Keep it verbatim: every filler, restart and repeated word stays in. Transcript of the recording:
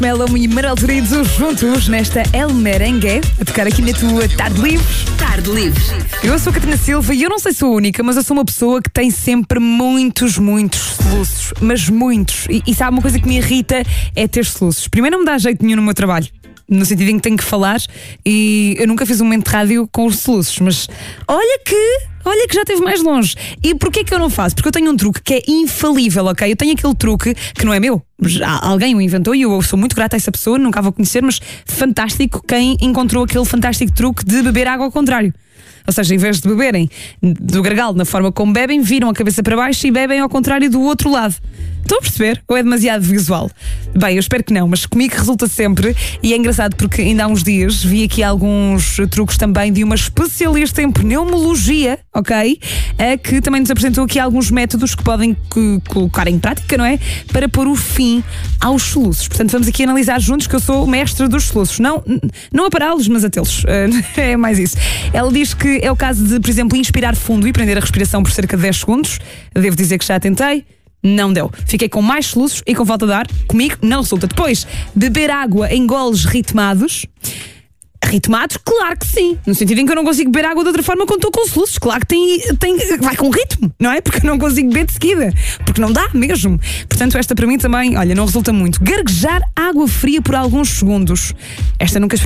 Melão e Manuel Turizo juntos nesta El Merengue, a tocar aqui na tua Tarde Livre. Tarde Livre. Eu sou a Catarina Silva e eu não sei se sou a única, mas eu sou uma pessoa que tem sempre muitos, muitos soluços. Mas muitos. E, e sabe, uma coisa que me irrita é ter soluços. Primeiro, não me dá jeito nenhum no meu trabalho, no sentido em que tenho que falar, e eu nunca fiz um momento de rádio com os soluços, mas olha que, olha que já esteve mais longe. E porquê que eu não faço? Porque eu tenho um truque que é infalível, ok? Eu tenho aquele truque que não é meu, alguém o inventou e eu sou muito grata a essa pessoa, nunca a vou conhecer, mas fantástico quem encontrou aquele fantástico truque de beber água ao contrário. Ou seja, em vez de beberem do gargalo na forma como bebem, viram a cabeça para baixo e bebem ao contrário do outro lado. Estão a perceber? Ou é demasiado visual? Bem, eu espero que não, mas comigo resulta sempre. E é engraçado porque ainda há uns dias vi aqui alguns truques também de uma especialista em pneumologia, ok? É, que também nos apresentou aqui alguns métodos que podem que, colocar em prática, não é? Para pôr o fim aos soluços. Portanto, vamos aqui analisar juntos, que eu sou mestre dos soluços. Não, não a pará-los, mas a tê-los. É mais isso. Ela diz que é o caso de, por exemplo, inspirar fundo e prender a respiração por cerca de dez segundos. Devo dizer que já tentei. Não deu. Fiquei com mais soluços e com falta de ar. Comigo não resulta. Depois, beber água em goles ritmados. Ritmados? Claro que sim. No sentido em que eu não consigo beber água de outra forma quando estou com soluços. Claro que tem, tem, vai com ritmo, não é? Porque eu não consigo beber de seguida. Porque não dá mesmo. Portanto, esta para mim também, olha, não resulta muito. Garguejar água fria por alguns segundos. Esta nunca